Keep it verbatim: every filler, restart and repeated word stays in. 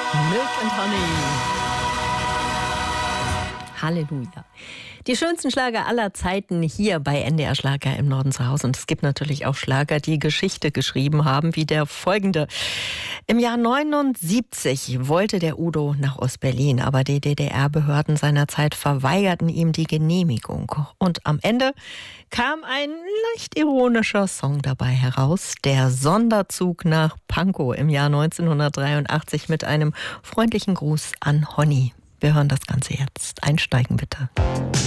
Milk and Honey. Halleluja. Die schönsten Schlager aller Zeiten hier bei N D R Schlager im Norden zu Hause. Und es gibt natürlich auch Schlager, die Geschichte geschrieben haben, wie der folgende. Im Jahr neunundsiebzig wollte der Udo nach Ostberlin, aber die D D R-Behörden seinerzeit verweigerten ihm die Genehmigung. Und am Ende kam ein leicht ironischer Song dabei heraus, der Sonderzug nach Pankow im Jahr neunzehnhundertdreiundachtzig mit einem freundlichen Gruß an Honey. Wir hören das Ganze jetzt. Einsteigen bitte.